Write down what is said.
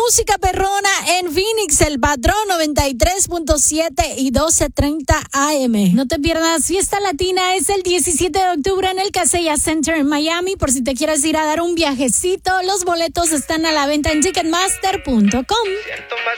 música perrona en Phoenix, El Patrón 93.7 y 12:30 AM. No te pierdas Fiesta Latina, es el 17 de octubre en el Kaseya Center en Miami. Por si te quieres ir a dar un viajecito, los boletos están a la venta en Ticketmaster.com. Siento más